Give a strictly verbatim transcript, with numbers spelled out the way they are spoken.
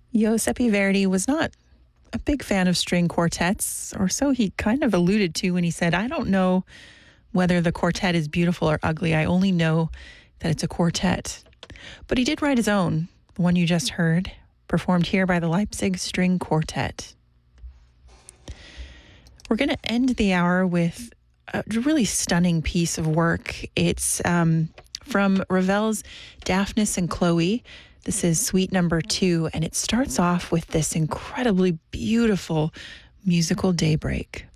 Giuseppe Verdi was not a big fan of string quartets, or so he kind of alluded to when he said, I don't know whether the quartet is beautiful or ugly. I only know that it's a quartet. But he did write his own, the one you just heard, performed here by the Leipzig String Quartet. We're going to end the hour with a really stunning piece of work. It's um, from Ravel's Daphnis and Chloe. This is suite number two, and it starts off with this incredibly beautiful musical daybreak.